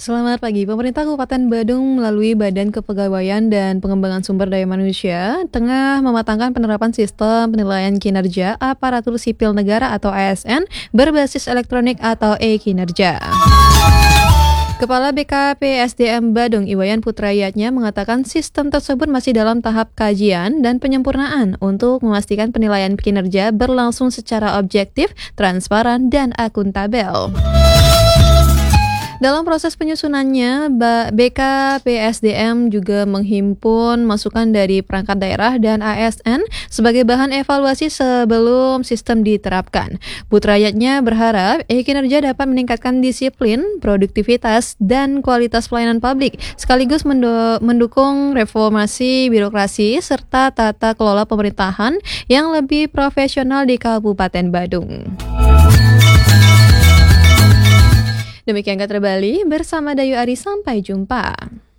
Selamat pagi. Pemerintah Kabupaten Badung melalui Badan Kepegawaian dan Pengembangan Sumber Daya Manusia tengah mematangkan penerapan sistem penilaian kinerja aparatur sipil negara atau ASN berbasis elektronik atau e-kinerja. Kepala BKPSDM Badung Iwayan Putrayatnya mengatakan sistem tersebut masih dalam tahap kajian dan penyempurnaan untuk memastikan penilaian kinerja berlangsung secara objektif, transparan, dan akuntabel. Dalam proses penyusunannya, BKPSDM juga menghimpun masukan dari perangkat daerah dan ASN sebagai bahan evaluasi sebelum sistem diterapkan. Putrayatnya berharap kinerja dapat meningkatkan disiplin, produktivitas, dan kualitas pelayanan publik, sekaligus mendukung reformasi birokrasi serta tata kelola pemerintahan yang lebih profesional di Kabupaten Badung. Demikian Kata Bali bersama Dayu Ari, sampai jumpa.